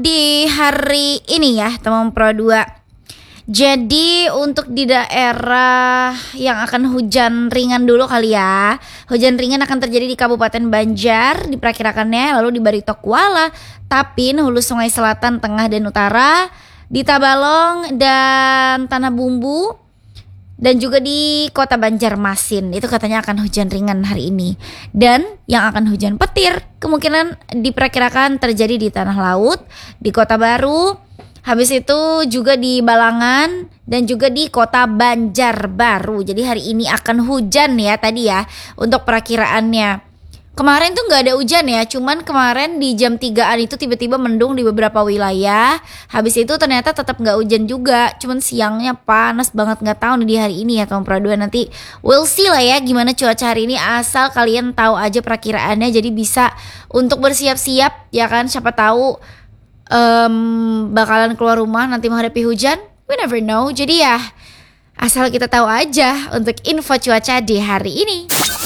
di hari ini ya teman Pro 2. Jadi untuk di daerah yang akan hujan ringan dulu kali ya. Hujan ringan akan terjadi di Kabupaten Banjar diperkirakannya, lalu di Barito Kuala, Tapin, Hulu Sungai Selatan, Tengah dan Utara, di Tabalong dan Tanah Bumbu, dan juga di Kota Banjarmasin. Itu katanya akan hujan ringan hari ini. Dan yang akan hujan petir kemungkinan diperkirakan terjadi di Tanah Laut, di Kota Baru, habis itu juga di Balangan dan juga di Kota Banjarbaru. Jadi hari ini akan hujan ya tadi ya untuk perakiraannya. Kemarin tuh gak ada hujan ya, cuman kemarin di jam 3-an itu tiba-tiba mendung di beberapa wilayah. Habis itu ternyata tetap gak hujan juga, cuman siangnya panas banget. Gak tahu nih di hari ini ya teman Pro 2, nanti we'll see lah ya gimana cuaca hari ini. Asal kalian tahu aja perakiraannya, jadi bisa untuk bersiap-siap ya kan. Siapa tahu bakalan keluar rumah nanti menghadapi hujan, we never know. Jadi ya asal kita tahu aja untuk info cuaca di hari ini.